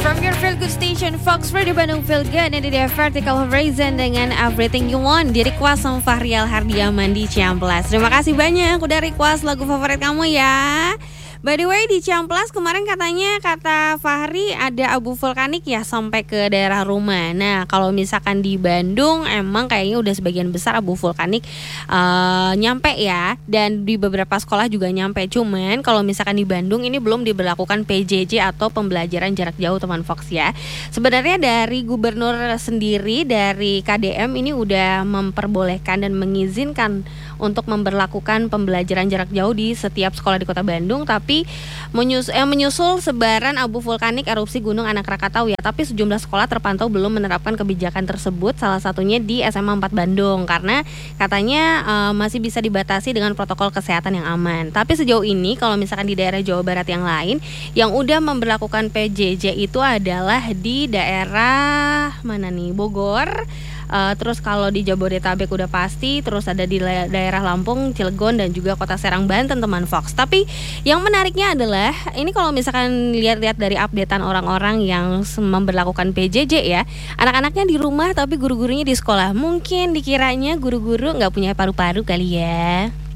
From your feel good station, Fox Radio Bandung Feel Good. Dan di Vertical Horizon dengan Everything You Want di request sama Fahrial Hardiaman di Ciamplas. Terima kasih banyak udah request lagu favorit kamu ya. By the way, di Ciamplas kemarin katanya kata Fahri ada abu vulkanik ya sampai ke daerah rumah. Nah, kalau misalkan di Bandung emang kayaknya udah sebagian besar abu vulkanik nyampe ya. Dan di beberapa sekolah juga nyampe. Cuman kalau misalkan di Bandung ini belum diberlakukan PJJ atau pembelajaran jarak jauh teman Fox ya. Sebenarnya dari gubernur sendiri, dari KDM ini udah memperbolehkan dan mengizinkan untuk memberlakukan pembelajaran jarak jauh di setiap sekolah di Kota Bandung, tapi menyusul sebaran abu vulkanik erupsi Gunung Anak Rakatau ya. Tapi sejumlah sekolah terpantau belum menerapkan kebijakan tersebut, salah satunya di SMA 4 Bandung karena katanya masih bisa dibatasi dengan protokol kesehatan yang aman. Tapi sejauh ini kalau misalkan di daerah Jawa Barat yang lain yang udah memberlakukan PJJ itu adalah di daerah mana nih? Bogor. Terus kalau di Jabodetabek udah pasti, terus ada di daerah Lampung, Cilegon dan juga Kota Serang, Banten teman Fox. Tapi yang menariknya adalah ini kalau misalkan lihat-lihat dari updatean orang-orang yang memberlakukan PJJ ya, anak-anaknya di rumah tapi guru-gurunya di sekolah. Mungkin dikiranya guru-guru nggak punya paru-paru kali ya.